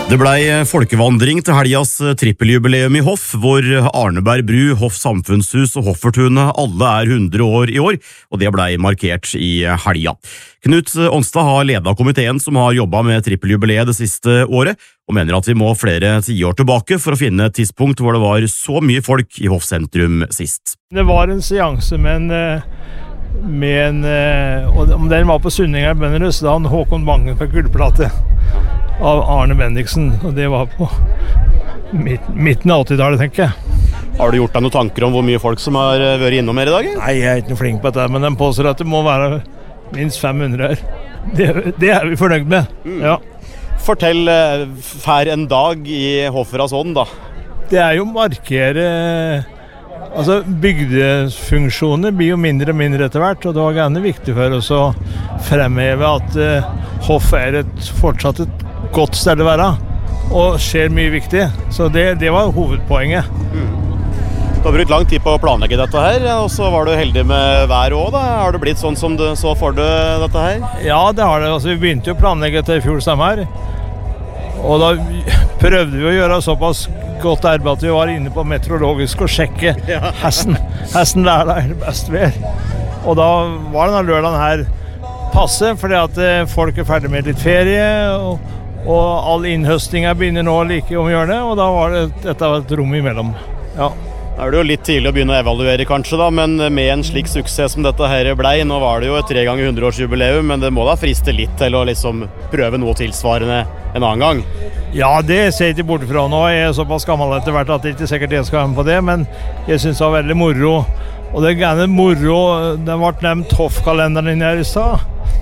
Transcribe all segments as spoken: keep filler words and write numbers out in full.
Det blei folkevandring til helgas trippeljubileum i Hoff, hvor Arneberg bru, Hoff samfunnshus og Hoffertunet alle er hundre år i år, og det blei markert i helga. Knut Onstad har ledet komiteen som har jobbet med trippeljubileet det siste året, og mener at vi må flere tiår tilbake for å finne et tidspunkt hvor det var så mye folk i Hoff sentrum sist. Det var en seanse med en, med en og om den var på Sunninga Bønnerøs, da han Håkon Bangen på gullplate av Arne Bendiksen, og det var på midten av åttitallet, tenker jeg. Har du gjort deg noen tanker om hvor mye folk som har vært innom her i dag? Nei, jeg er ikke noe flink på dette, men den påstår at det må være minst fem hundre her. Det, det er vi fornøyd med, mm. ja. Fortell fær en dag i Hofferas ånd, da. Det er jo markere... Altså, bygdefunksjoner blir jo mindre og mindre etter hvert, og det var gjerne viktig for oss å fremheve at uh, Hoff er et, fortsatt et godt sted å være, og skjer mye viktig. Så det, det var hovedpoenget. Mm. Du har brukt lang tid på å planlegge dette her, og så var du heldig med vær også, da. Har det blitt sånn som du så for deg dette her? Ja, det har det. Altså, vi begynte jo å planlegge etter i fjor sommer, og da prøvde vi å gjøre såpass godt arbeid at vi var inne på meteorologisk og sjekke hesten. Hesten der er det best vær. Og da var denne lørdagen her passe, fordi at folk er ferdig med litt ferie, og, og all innhøstningen begynner nå like om hjørnet, og da var det, dette var et rom imellom. Ja. Da er det jo litt tidlig å begynne å evaluere kanskje da, men med en slik suksess som dette her ble, nå var det jo et tre ganger hundreårsjubileum, men det må da friste litt til å liksom prøve noe tilsvarende en annen gang. Ja, det ser jeg ikke bort fra nå. Jeg er såpass gammel etter hvert at det ikke sikkert jeg skal være med på det, men jeg synes det var veldig moro. Og det er gjerne moro, den ble nevnt Hoff-kalenderen her i stad.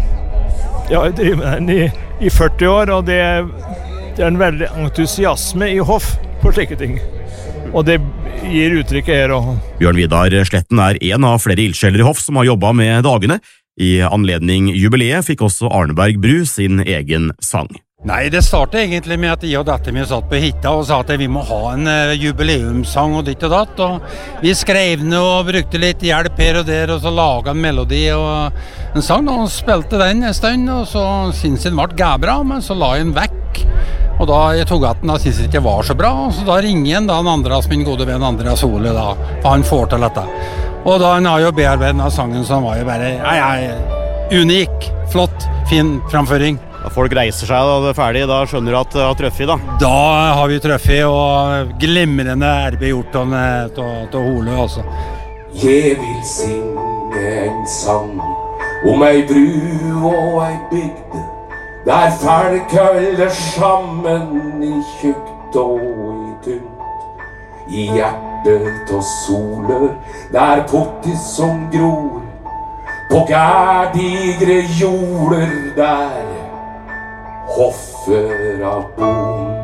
Jeg har drivet med den i, i førti år, og det er, det er en veldig entusiasme i Hoff på slike ting. Og det gir uttrykket her også. Bjørn Vidar Sletten er en av flere ildsjeler i Hoff som har jobbet med dagene. I anledning jubileet fikk også Arneberg bru sin egen sang. Nei, det startet egentlig med at jeg og datteren min satt på hytta og sa at vi må ha en uh, jubileumssang og ditt og datt. Og vi skrev den og brukte litt hjelp her og der, og så laget en melodi og en sang, og spilte den en stund, og så syntes jeg den ble gæbra, men så la jeg den vekk. Og da jeg tog at den da syntes jeg ikke var så bra, og så da ringer jeg da en Andreas, min gode venn Andreas Ole da, og han får til dette. Og da han har jo bearbeidet av sangen som var jo bare, ja, ja, unik, flott, fin framføring. Da folk reiser seg og det er ferdig, da skjønner du at det har trøffet da? Da har vi trøffet, og glimrende arbeid gjort til Hole, altså. Jeg vil synge en sang om ei bru og ei bygd, der folk holder sammen i tjukt og i tynt. I hjertet og soler, der pottis som gror, på gærdigre jorder der Hoffer av bom.